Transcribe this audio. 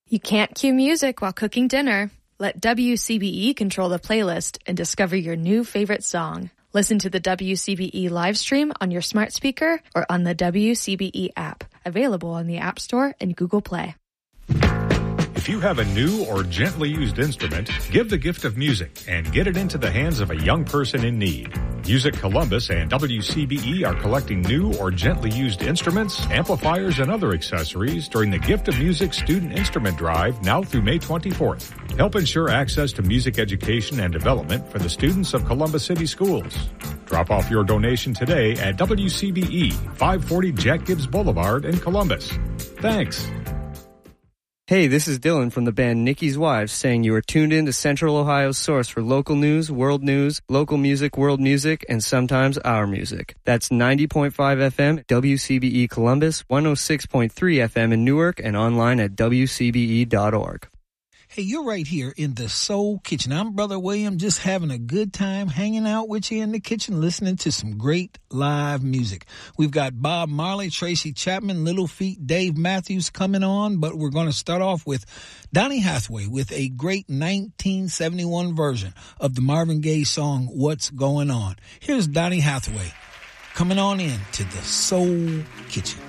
You can't cue music while cooking dinner. Let WCBE control the playlist and discover your new favorite song. Listen to the WCBE live stream on your smart speaker or on the WCBE app. Available on the App Store and Google Play. If you have a new or gently used instrument, give the gift of music and get it into the hands of a young person in need. Music Columbus and WCBE are collecting new or gently used instruments, amplifiers, and other accessories during the Gift of Music Student Instrument Drive now through May 24th. Help ensure access to music education and development for the students of Columbus City Schools. Drop off your donation today at WCBE, 540 Jack Gibbs Boulevard in Columbus. Thanks. Hey, this is Dylan from the band Nikki's Wives saying you are tuned in to Central Ohio's source for local news, world news, local music, world music, and sometimes our music. That's 90.5 FM WCBE Columbus, 106.3 FM in Newark, and online at WCBE.org. Hey, you're right here in the Soul Kitchen. I'm Brother William, just having a good time hanging out with you in the kitchen, listening to some great live music. We've got Bob Marley, Tracy Chapman, Little Feat, Dave Matthews coming on, but we're going to start off with Donny Hathaway with a great 1971 version of the Marvin Gaye song, What's Going On. Here's Donny Hathaway coming on in to the Soul Kitchen.